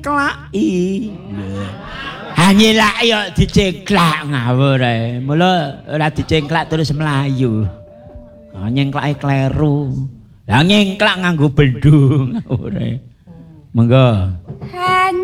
klaki. Nyelak yo dicengklak ngawur ae. Mula ora dicengklak terus melayu. Nyengklake kleru. Lah nyengklak nganggo bendung ngawur ae. Monggo.